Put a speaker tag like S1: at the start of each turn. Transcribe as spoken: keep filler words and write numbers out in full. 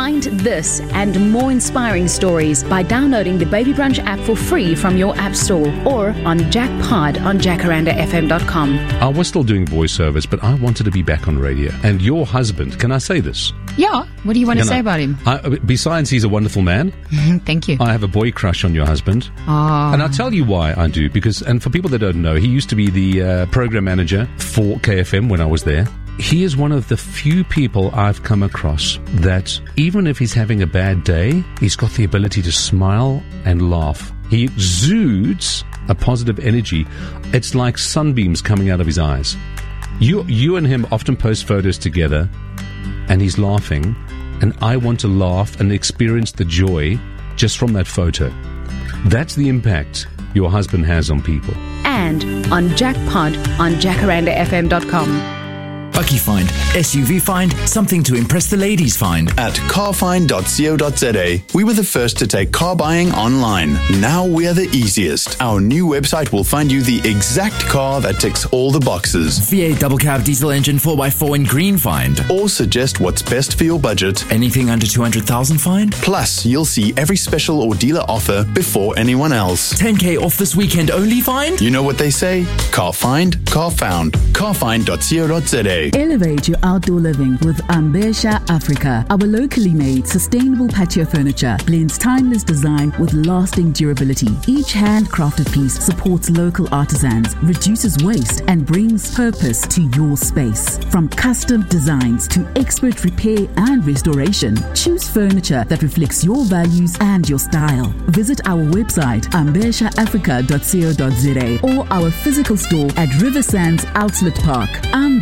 S1: Find this and more inspiring stories by downloading the Baby Brunch app for free from your app store or on Jackpod on jacaranda f m dot com.
S2: I was still doing voiceovers, but I wanted to be back on radio. And your husband, can I say this?
S3: Yeah. What do you want
S2: Can
S3: to say
S2: I,
S3: about him?
S2: I, besides, he's a wonderful man.
S3: Thank you.
S2: I have a boy crush on your husband.
S3: Oh.
S2: And I'll tell you why I do. Because, and for people that don't know, he used to be the uh, program manager for K F M when I was there. He is one of the few people I've come across that even if he's having a bad day, he's got the ability to smile and laugh. He exudes a positive energy. It's like sunbeams coming out of his eyes. You, you and him often post photos together and he's laughing, and I want to laugh and experience the joy just from that photo. That's the impact your husband has on people.
S1: And on Jackpod on jacaranda f m dot com.
S4: Bucky Find, S U V Find, something to impress the ladies find.
S5: At carfind dot co dot z a, we were the first to take car buying online. Now we are the easiest. Our new website will find you the exact car that ticks all the boxes.
S4: V eight double cab diesel engine four by four in green find.
S5: Or suggest what's best for your budget.
S4: Anything under two hundred thousand find.
S5: Plus, you'll see every special or dealer offer before anyone else.
S4: ten K off this weekend only find.
S5: You know what they say? Car find, car found. carfind dot co dot z a.
S6: Elevate your outdoor living with Ambesha Africa. Our locally made sustainable patio furniture blends timeless design with lasting durability. Each handcrafted piece supports local artisans, reduces waste, and brings purpose to your space. From custom designs to expert repair and restoration, choose furniture that reflects your values and your style. Visit our website ambesha africa dot co dot z a or our physical store at River Sands Outlet Park. Ambesha